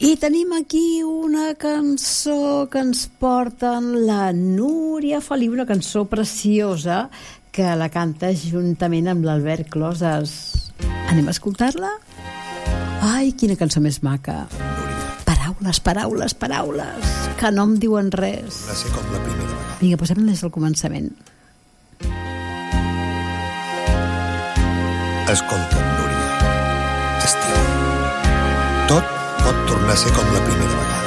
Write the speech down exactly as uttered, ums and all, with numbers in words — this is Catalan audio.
I tenim aquí una cançó que ens porten la Núria Feliu, una cançó preciosa que la canta juntament amb l'Albert Closes. Anem a escoltar-la? Ai, quina cançó més maca. Paraules, paraules, paraules, que no em diuen res. Va ser com la primera vegada. Vinga, posem-la des del començament. Escolta'm, Núria, t'estimo. Tot pot tornar a ser com la primera vegada.